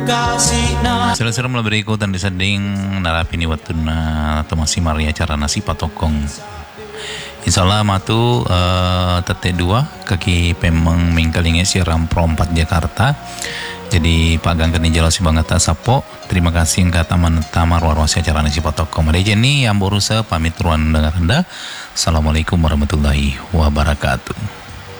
Sila-sila melebih ikutan diseding narapini watuna atau masih Maria cara nasi patokong. Insyaallah matu tete dua kaki pemeng mingkalinge siram perompat Jakarta. Jadi pagang keni jelas banget sapo. Terima kasih engka taman tamar warwasi acara nasi patokong. Mari Jenny yang berusaha pamit ruan dengar Anda. Assalamualaikum warahmatullahi wabarakatuh.